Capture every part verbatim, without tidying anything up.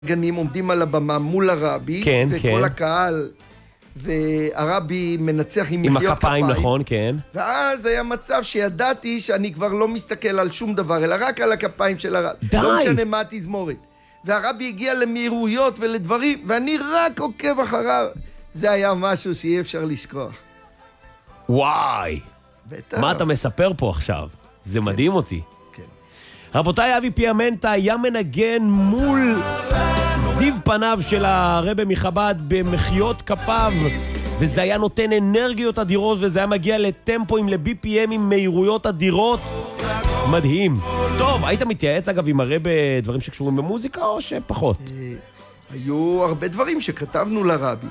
גנים עומדים על הבמה מול הרבי, כן, וכל כן. הקהל, והרבי מנצח עם עם מחיאות הכפיים, כפיים. נכון, כן. ואז היה מצב שידעתי שאני כבר לא מסתכל על שום דבר, אלא רק על הכפיים של הרבי. די! לא משנה מה התזמורת. והרבי הגיע למהירויות ולדברים, ואני רק עוקב אחריו. זה היה משהו שאי אפשר לשכוח. וואי! בטח. מה אתה מספר פה עכשיו? זה מדהים אותי. כן. רבותיי, אבי פיאמנטה היה מנגן מול זיו פניו של הרבי מחב"ד במחיות כפיו, וזה היה נותן אנרגיות אדירות, וזה היה מגיע לטמפוים, ל-בי פי אם עם מהירויות אדירות. מדהים. טוב, היית מתייעץ אגב עם הרבי דברים שקשורים במוזיקה או שפחות? היו הרבה דברים שכתבנו לרבי.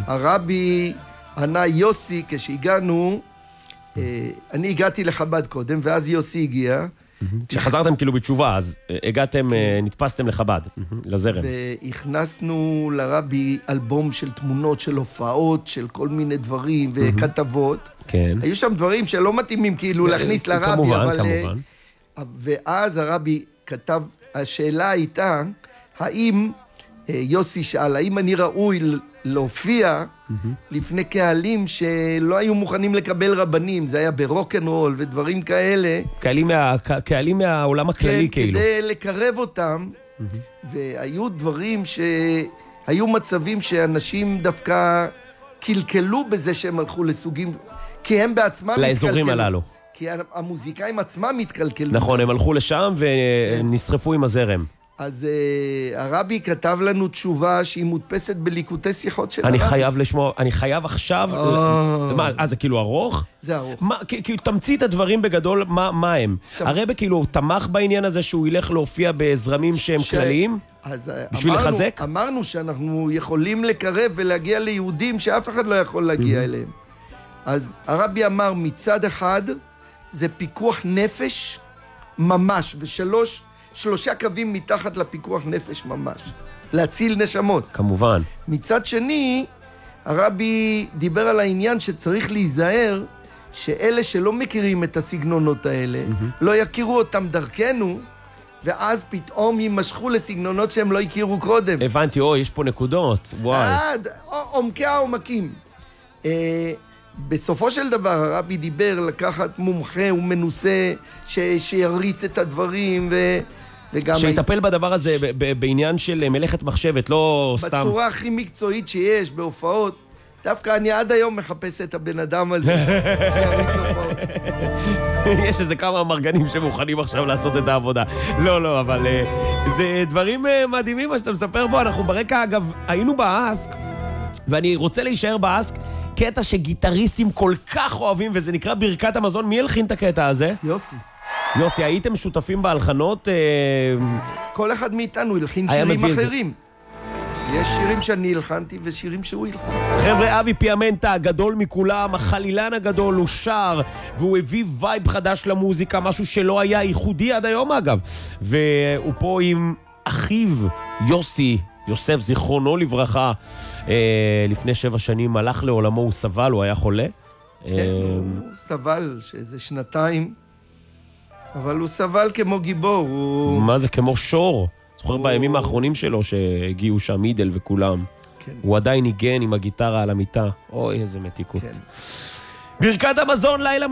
הרבי ענה יוסי, כשהגענו, אני הגעתי לחב"ד קודם, ואז יוסי הגיע. כשחזרתם כאילו בתשובה, אז הגעתם, נתפסתם לחב"ד, לזרם. והכנסנו לרבי אלבום של תמונות, של הופעות, של כל מיני דברים וכתבות. כן. היו שם דברים שלא מתאימים כאילו להכניס לרבי, כמובן, אבל... כמובן. ואז הרבי כתב, השאלה הייתה, האם, יוסי שאל, האם אני ראוי להופיע לפני קהלים שלא היו מוכנים לקבל רבנים, זה היה ברוק'נ'רול ודברים כאלה. קהלים, מה, קהלים מהעולם הכללי כן, כאילו. כדי לקרב אותם, והיו דברים שהיו מצבים שאנשים דווקא קלקלו בזה שהם הלכו לסוגים, כי הם בעצמם התקלקלו. לאזורים הללו. כי המוזיקאים עצמם התקלקלו. נכון, הם הלכו לשם ונשרפו עם הזרם. אז uh, הרבי כתב לנו תשובה שהיא מודפסת בליקוטי שיחות של אני הרבי. חייב לשמוע, אני חייב עכשיו... Oh. מה, אה, זה כאילו ארוך? זה ארוך. מה, כאילו, תמציא את הדברים בגדול, מה, מה הם? תמ... הרבי כאילו תמך בעניין הזה שהוא ילך להופיע בזרמים שהם ש... כלליים? אז בשביל אמרנו, לחזק? אמרנו שאנחנו יכולים לקרב ולהגיע ליהודים שאף אחד לא יכול להגיע mm-hmm. אליהם. אז הרבי אמר, מצד אחד, זה פיקוח נפש ממש, ושלוש... שלושה קווים מתחת לפיקוח נפש ממש. להציל נשמות. כמובן. מצד שני, הרבי דיבר על העניין שצריך להיזהר שאלה שלא מכירים את הסגנונות האלה, mm-hmm. לא יכירו אותם דרכנו, ואז פתאום יימשכו לסגנונות שהם לא הכירו קודם. הבנתי, או, יש פה נקודות. וואי. עד, עומקי העומקים. אה, בסופו של דבר הרבי דיבר לקחת מומחה ומנוסה ש... שיריץ את הדברים ו... וגם... שיטפל בדבר הזה ב- ב- בעניין של מלאכת מחשבת, לא סתם... בצורה הכי מקצועית שיש, בהופעות. דווקא אני עד היום מחפש את הבן אדם הזה שיריץ הופעות. יש איזה כמה מרגנים שמוכנים עכשיו לעשות את העבודה. לא, לא, אבל uh, זה דברים uh, מדהימים מה שאתה מספר בו. אנחנו ברקע, אגב, היינו באסק, ואני רוצה להישאר באסק, קטע שגיטריסטים כל כך אוהבים, וזה נקרא ברכת המזון. מי הלחין את הקטע הזה? יוסי. יוסי, הייתם שותפים בהלחנות? כל אחד מאיתנו הלחין שירים אחרים. יש שירים שאני הלחנתי ושירים שהוא הלחן. חבר'ה, אבי פיאמנטה, הגדול מכולם, החלילן הגדול, הוא שר, והוא הביא וייב חדש למוזיקה, משהו שלא היה ייחודי עד היום אגב. והוא פה עם אחיו, יוסי, יוסף זיכרונו לברכה, אה, לפני שבע שנים הלך לעולמו, הוא סבל, הוא היה חולה. כן, אה... הוא סבל שאיזה שנתיים, אבל הוא סבל כמו גיבור. הוא... מה זה, כמו שור? זוכר הוא... בימים האחרונים שלו שהגיעו שם מידל וכולם. כן. הוא עדיין ניגן עם הגיטרה על המיטה. אוי, איזה מתיקות. כן. ברכת המזון, לילה